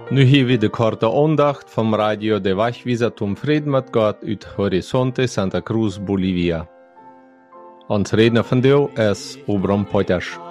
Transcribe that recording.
Nu hier de korte aandacht van Radio De Wachwiezer zum Frieden met Gott uit Horizonte Santa Cruz, Bolivia. Ons redner vandaag is Obram Potters.